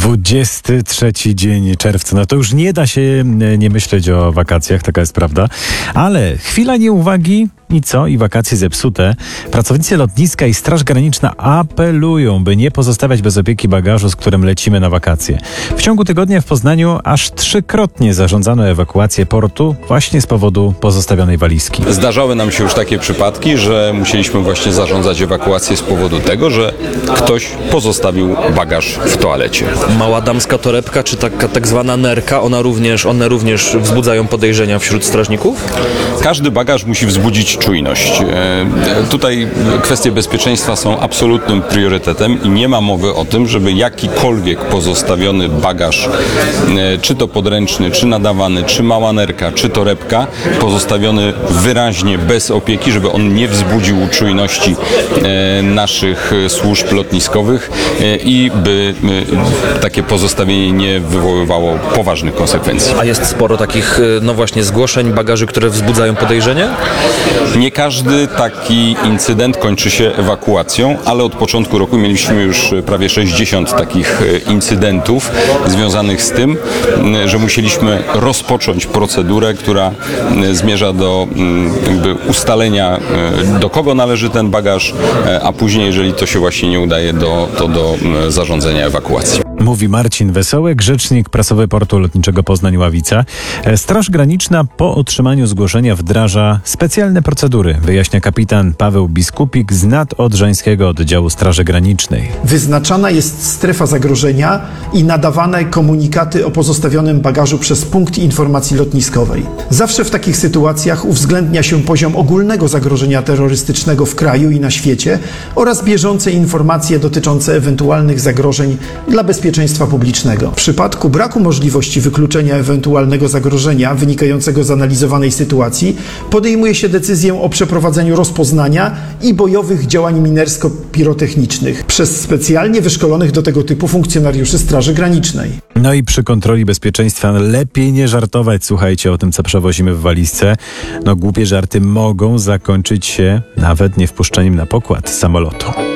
23 dzień czerwca. No to już nie da się nie myśleć o wakacjach, taka jest prawda. Ale chwila nieuwagi i co? I wakacje zepsute. Pracownicy lotniska i Straż Graniczna apelują, by nie pozostawiać bez opieki bagażu, z którym lecimy na wakacje. W ciągu tygodnia w Poznaniu aż 3-krotnie zarządzano ewakuację portu właśnie z powodu pozostawionej walizki. Zdarzały nam się już takie przypadki, że musieliśmy właśnie zarządzać ewakuację z powodu tego, że ktoś pozostawił bagaż w toalecie. Mała damska torebka, czy taka tak zwana nerka, one również wzbudzają podejrzenia wśród strażników? Każdy bagaż musi wzbudzić czujność. Tutaj kwestie bezpieczeństwa są absolutnym priorytetem i nie ma mowy o tym, żeby jakikolwiek pozostawiony bagaż, czy to podręczny, czy nadawany, czy mała nerka, czy torebka, pozostawiony wyraźnie bez opieki, żeby on nie wzbudził czujności naszych służb lotniskowych i by takie pozostawienie nie wywoływało poważnych konsekwencji. A jest sporo takich, zgłoszeń bagaży, które wzbudzają podejrzenie? Nie każdy taki incydent kończy się ewakuacją, ale od początku roku mieliśmy już prawie 60 takich incydentów związanych z tym, że musieliśmy rozpocząć procedurę, która zmierza do ustalenia, do kogo należy ten bagaż, a później, jeżeli to się właśnie nie udaje, do zarządzenia ewakuacji. Mówi Marcin Wesołek, rzecznik prasowy Portu Lotniczego Poznań-Ławica. Straż Graniczna po otrzymaniu zgłoszenia wdraża specjalne procedury, wyjaśnia kapitan Paweł Biskupik z Nadodrzańskiego Oddziału Straży Granicznej. Wyznaczana jest strefa zagrożenia i nadawane komunikaty o pozostawionym bagażu przez punkt informacji lotniskowej. Zawsze w takich sytuacjach uwzględnia się poziom ogólnego zagrożenia terrorystycznego w kraju i na świecie oraz bieżące informacje dotyczące ewentualnych zagrożeń dla bezpieczeństwa publicznego. W przypadku braku możliwości wykluczenia ewentualnego zagrożenia wynikającego z analizowanej sytuacji podejmuje się decyzję o przeprowadzeniu rozpoznania i bojowych działań minersko-pirotechnicznych przez specjalnie wyszkolonych do tego typu funkcjonariuszy Straży Granicznej. No i przy kontroli bezpieczeństwa lepiej nie żartować, słuchajcie, o tym, co przewozimy w walizce. No głupie żarty mogą zakończyć się nawet niewpuszczeniem na pokład samolotu.